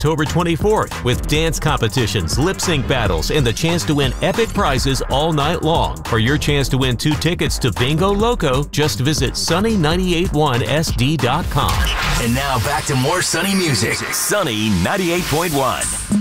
October 24th with dance competitions, lip sync battles, and the chance to win epic prizes all night long. For your chance to win 2 tickets to Bingo Loco, just visit sunny981sd.com. And now back to more Sunny music. Sunny 98.1.